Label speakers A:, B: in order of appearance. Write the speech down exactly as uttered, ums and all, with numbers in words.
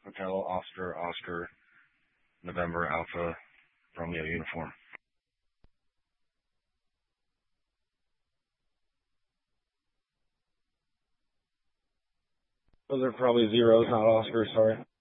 A: Hotel Oscar Oscar November Alpha Romeo uniform. Those are probably zeros, not Oscars, sorry.